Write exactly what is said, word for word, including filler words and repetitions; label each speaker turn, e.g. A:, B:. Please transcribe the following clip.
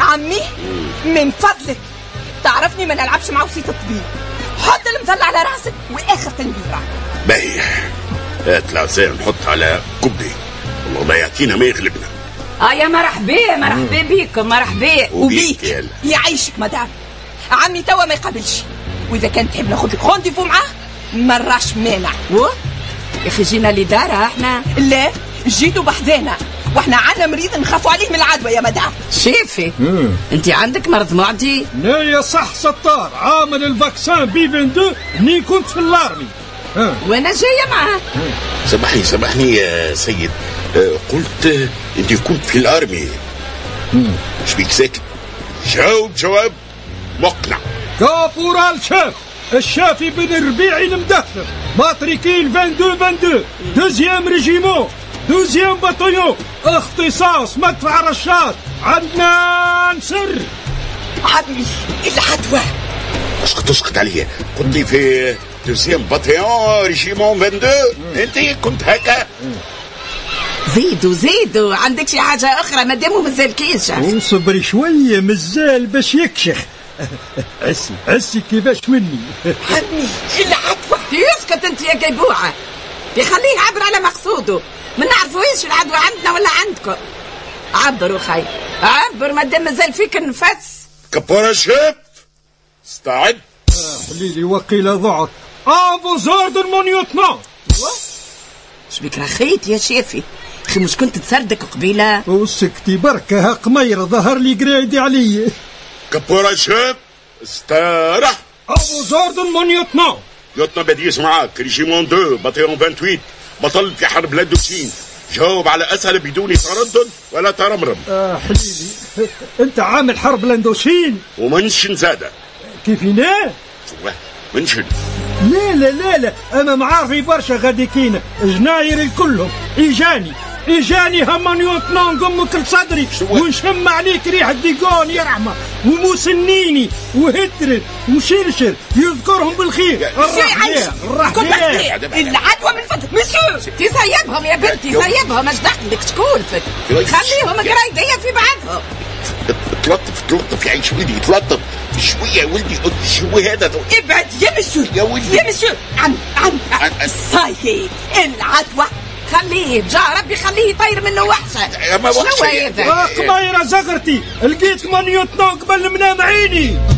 A: عمي من فضلك تعرفني ما نلعبش مع وسيط الطبيب. حط المثل على راسك واخر تنبيره.
B: باهي هات العصايه نحط على كبي، والله ما يعطينا ما يغلبنا.
C: اه يا مرحبا مرحبا بيكم مرحبا
A: وبيك يعيشك مدام. عمي توا ما يقبلش، واذا كان تحب ناخذ لك رونديفو معاه مراش مانع.
C: و يا اخي جينا لدارها احنا؟
A: لا جيتوا بحذانا، واحنا عندنا مريض نخافوا عليه من العدوى يا مدام.
C: شيفي انت عندك مرض معدي؟
D: لا يا صح ستار، عامل الفاكسان بي اثنين وعشرين ني كنت في الارمي
C: وانا جايه معاه.
B: سامحني سامحني يا سيد، أه قلت أه انت كنت في الارمي. ايش بيك ساكت؟ جاوب جواب مقنع.
D: كابورال شاف الشافي بن ربيعي المدثر، ماتريكيل اثنين وعشرين اثنين وعشرين، دوزيام ريجيمون، دوزيام باتيون، اختصاص مدفع رشاد. عندنا نسر.
A: عمي العدوى.
B: اسقط اسقط عليا، قلت لي في دوزيام باتيون ريجيمون اثنين وعشرين، انت كنت هكا؟
C: زيدوا زيدوا، عندك شي حاجة أخرى مادامو مازال كيشخ.
D: وصبري شوية مازال باش يكشخ. عسي عسي كيفاش مني.
A: عمي العدوى.
C: يسكت انت يا قيبوعة، يخليه يعبر على مقصوده. ما نعرفوش العدوى عندنا ولا عندكم. عبروا خي عبر مادام مازال فيك النفس.
B: كبارة شيف استعد.
D: حليلي وقيل ضعت. افو زوردر مونيوتنا.
C: شبيك رخيت يا شيفي؟ اخي مش كنت تصدق قبيله؟
D: وسكتي بركه قمير ظهر لي قرايدي علي.
B: كبارة شيف استرح.
D: افو زوردر مونيوتنا.
B: يوتنا بديس معاك ريجيمون اثنين باتيون ثمانية وعشرين، بطل في حرب لاندوكسين. جاوب على أسئلة بدون تردد ولا ترمرم.
D: آه حليلي انت عامل حرب لاندوشين
B: ومنشن زادة.
D: كيفينا؟
B: منشن.
D: لا لا لا لا انا معارفي برشا غاديكين جنايري كلهم اجاني اجاني همانيوتنا نقم كل صدري ونشم عليك ريحه ديقون يا رحمه وموسنيني وهدر وشرشر يذكرهم بالخير.
A: الرحمه الرحمه العدوى من فضلك مسيو.
C: تسيبهم يا بنتي سيبهم، اش دخلك شكولفك؟ خليهم قرايد هي في بعضهم.
B: تلطف تلطف يا عيش ولدي تلطف شويه يا ولدي. شو هذا؟
A: ابعد يا مسيو
B: يا ولدي
A: يا مسيو. عم عم صايي العدوى.
C: خليه بجا ربي خليه يطير منه وحشه.
B: شنو
C: هذا؟
D: قميره زغرتي لقيت مانيوتنا قبل منام عيني.